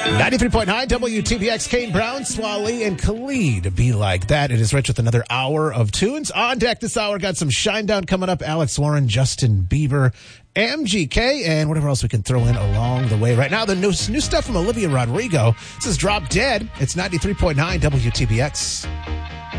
93.9 WTBX, Kane Brown, Swally, and Khalid. Be Like That. It is Rich with another hour of tunes. On deck this hour, got some Shinedown coming up. Alex Warren, Justin Bieber, MGK, and whatever else we can throw in along the way. Right now, the new stuff from Olivia Rodrigo. This is Drop Dead. It's 93.9 WTBX.